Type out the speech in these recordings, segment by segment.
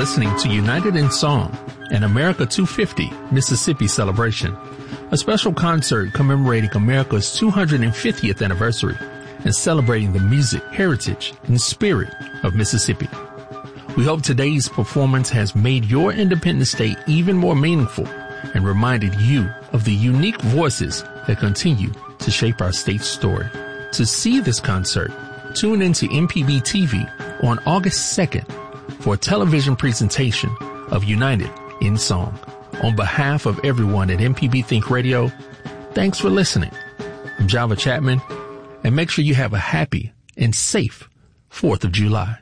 listening to United in Song, an America 250 Mississippi celebration, a special concert commemorating America's 250th anniversary and celebrating the music, heritage, and spirit of Mississippi. We hope today's performance has made your Independence Day even more meaningful and reminded you of the unique voices that continue to shape our state's story. To see this concert, tune into MPB TV on August 2nd for a television presentation of United in Song. On behalf of everyone at MPB Think Radio, thanks for listening. I'm Java Chapman, and make sure you have a happy and safe 4th of July.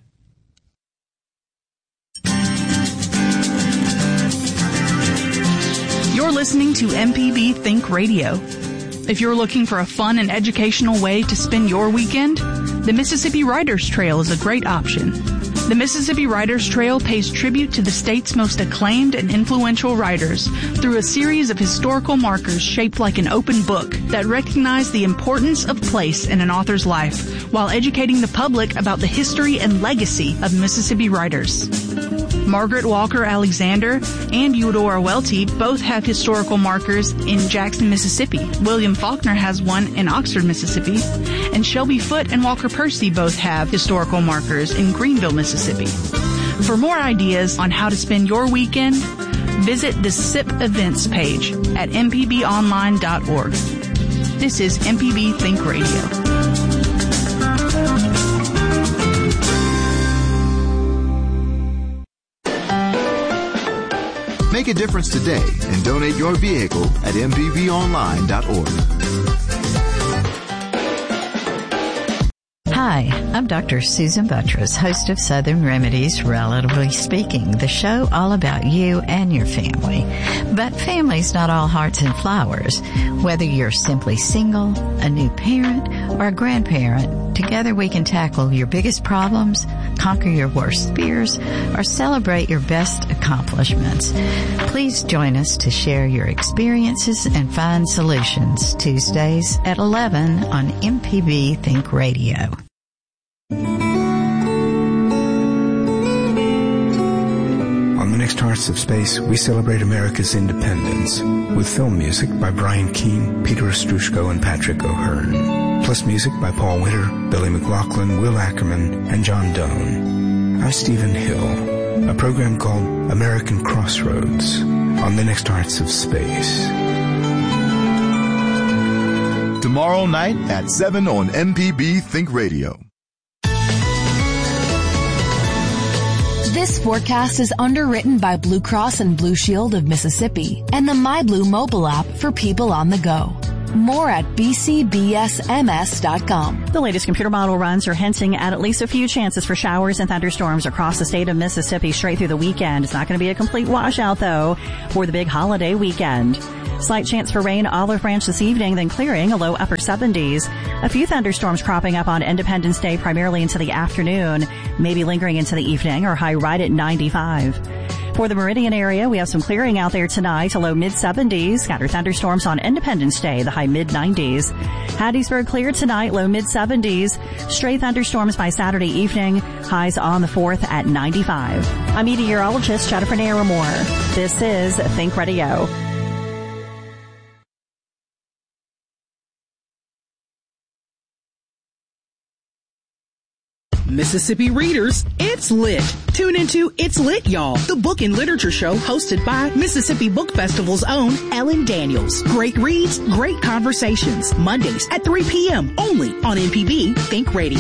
You're listening to MPB Think Radio. If you're looking for a fun and educational way to spend your weekend, the Mississippi Writers Trail is a great option. The Mississippi Writers Trail pays tribute to the state's most acclaimed and influential writers through a series of historical markers shaped like an open book that recognize the importance of place in an author's life while educating the public about the history and legacy of Mississippi writers. Margaret Walker Alexander and Eudora Welty both have historical markers in Jackson, Mississippi. William Faulkner has one in Oxford, Mississippi. And Shelby Foote and Walker Percy both have historical markers in Greenville, Mississippi. For more ideas on how to spend your weekend, visit the SIP events page at mpbonline.org. This is MPB Think Radio. Make a difference today and donate your vehicle at mpbonline.org. Hi, I'm Dr. Susan Buttress, host of Southern Remedies, Relatively Speaking, the show all about you and your family. But family's not all hearts and flowers. Whether you're simply single, a new parent, or a grandparent, together we can tackle your biggest problems, conquer your worst fears, or celebrate your best accomplishments. Please join us to share your experiences and find solutions. Tuesdays at 11 on MPB Think Radio. On the next Hearts of Space, we celebrate America's independence with film music by Brian Keane, Peter Ostroushko, and Patrick O'Hearn, plus music by Paul Winter, Billy McLaughlin, Will Ackerman, and John Doan. I'm Stephen Hill, a program called American Crossroads on the next Hearts of Space. Tomorrow night at 7 on MPB Think Radio. This forecast is underwritten by Blue Cross and Blue Shield of Mississippi and the MyBlue mobile app for people on the go. More at bcbsms.com. The latest computer model runs are hinting at least a few chances for showers and thunderstorms across the state of Mississippi straight through the weekend. It's not going to be a complete washout, though, for the big holiday weekend. Slight chance for rain Olive Branch this evening, then clearing, a low upper 70s. A few thunderstorms cropping up on Independence Day, primarily into the afternoon, maybe lingering into the evening, or high right at 95. For the Meridian area, we have some clearing out there tonight, a low mid-70s. Scattered thunderstorms on Independence Day, the high mid-90s. Hattiesburg clear tonight, low mid-70s. Stray thunderstorms by Saturday evening, highs on the 4th at 95. I'm meteorologist Jennifer Naramore. This is Think Radio. Mississippi readers, it's lit. Tune into It's Lit, Y'all, the book and literature show hosted by Mississippi Book Festival's own Ellen Daniels. Great reads, great conversations. Mondays at 3 p.m. only on MPB Think Radio.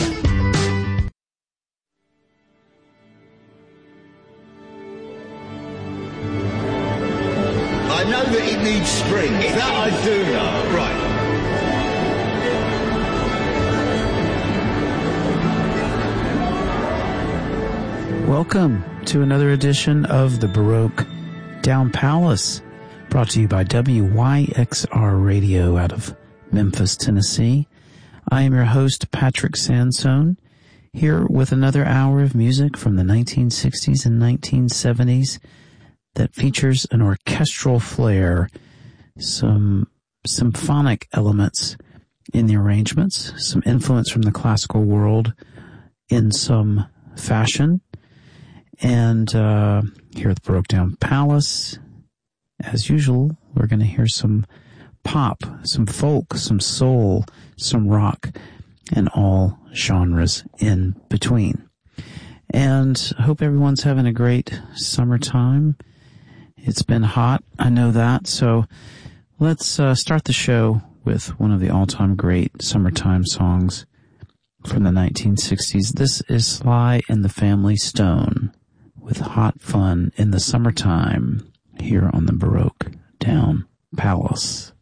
I know that it needs spring. That I do know. Right. Welcome to another edition of the Baroque Down Palace, brought to you by WYXR Radio out of Memphis, Tennessee. I am your host, Patrick Sansone, here with another hour of music from the 1960s and 1970s that features an orchestral flair, some symphonic elements in the arrangements, some influence from the classical world in some fashion, And here at the Baroque Down Palace, as usual, we're going to hear some pop, some folk, some soul, some rock, and all genres in between. And I hope everyone's having a great summertime. It's been hot, I know that. So let's start the show with one of the all-time great summertime songs from the 1960s. This is Sly and the Family Stone with Hot Fun in the Summertime here on the Baroque Down Palace.